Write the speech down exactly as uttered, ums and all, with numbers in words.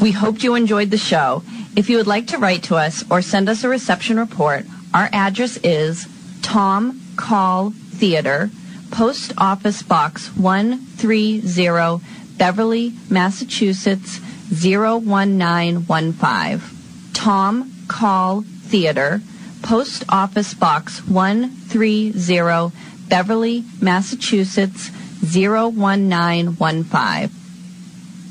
We hoped you enjoyed the show. If you would like to write to us or send us a reception report, our address is Tom Call Theater, Post Office Box one thirty, Beverly, Massachusetts zero one nine one five. Tom Call Theater, Post Office Box one thirty, Beverly, Massachusetts zero one nine one five.